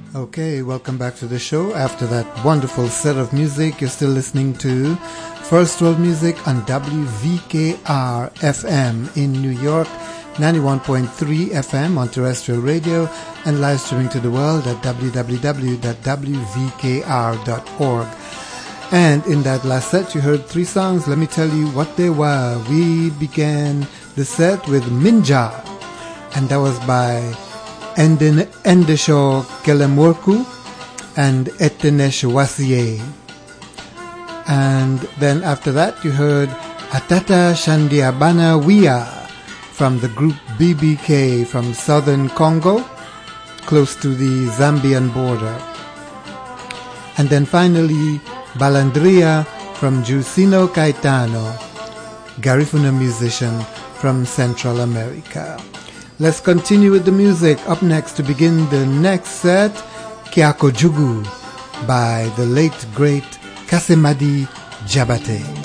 Okay, welcome back to the show. After that wonderful set of music, you're still listening to First World Music on WVKR FM in New York, 91.3 FM on terrestrial radio, and live streaming to the world at www.wvkr.org. And in that last set, you heard 3 songs. Let me tell you what they were. We began the set with Minja, and that was by Endesho Kelemurku and Etenesh Wasiye. And then after that you heard Atata Shandiabana Wia from the group BBK from southern Congo, close to the Zambian border. And then finally Balandria from Jusino Caetano, Garifuna musician from Central America. Let's continue with the music. Up next to begin the next set, Kiako Jugu by the late great Kasemadi Jabate.